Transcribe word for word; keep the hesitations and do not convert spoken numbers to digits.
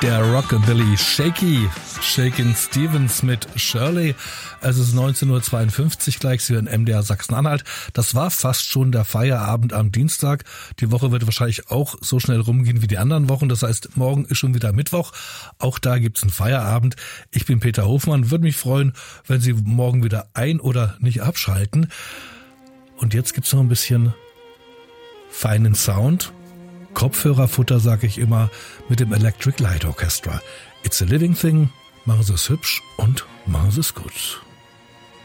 Der Rockabilly Shaky, Shakin' Stevens mit Shirley. Es ist neunzehn Uhr zweiundfünfzig gleich, Sie hören M D R Sachsen-Anhalt. Das war fast schon der Feierabend am Dienstag. Die Woche wird wahrscheinlich auch so schnell rumgehen wie die anderen Wochen. Das heißt, morgen ist schon wieder Mittwoch. Auch da gibt's einen Feierabend. Ich bin Peter Hofmann. Würde mich freuen, wenn Sie morgen wieder ein- oder nicht abschalten. Und jetzt gibt's noch ein bisschen feinen Sound. Kopfhörerfutter, sage ich immer, mit dem Electric Light Orchestra. It's a living thing. Machen Sie es hübsch und machen Sie es gut.